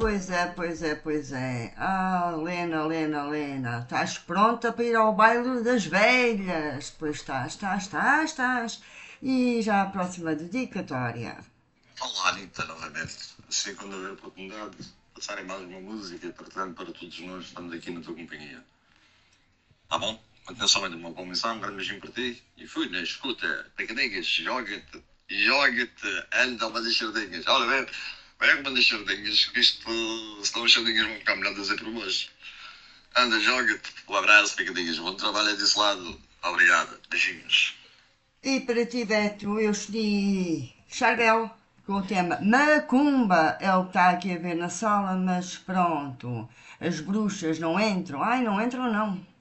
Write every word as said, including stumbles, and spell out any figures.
pois é, pois é, pois é. Ah, Lena, Lena, Lena, estás pronta para ir ao baile das velhas? Pois estás, estás, estás, estás. E já a próxima dedicatória. Olá, Anitta, novamente. Assim, quando haver oportunidade de passarem mais uma música, portanto, para todos nós, estamos aqui na tua companhia. Tá bom? Continuação ainda uma boa missão, um grande beijinho para ti. E fui, né? Escuta, pegadinhas, joga-te, joga-te, anda umas enxerdinhas. Olha, bem, vem com umas enxerdinhas, que isto, senão as enxerdinhas vão ficar melhor dizer por hoje. Anda, joga-te. Um abraço, pegadinhas. Bom trabalho aí desse lado. Obrigado. Beijinhos. E para ti, Beto, eu escolhi Charbel com o tema Macumba. É o que está aqui a ver na sala, mas pronto. As bruxas não entram. Ai, não entram não.